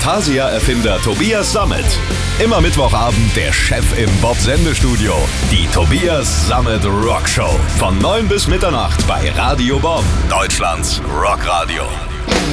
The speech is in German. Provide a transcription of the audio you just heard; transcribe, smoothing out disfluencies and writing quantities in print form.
Fantasia-Erfinder Tobias Sammet. Immer Mittwochabend der Chef im Bob-Sendestudio. Die Tobias Sammet Rockshow. Von 9 bis Mitternacht bei Radio Bob. Deutschlands Rockradio.